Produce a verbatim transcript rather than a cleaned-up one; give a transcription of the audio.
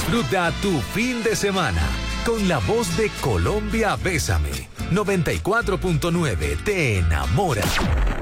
Disfruta tu fin de semana con la voz de Colombia Bésame. noventa y cuatro punto nueve te enamora.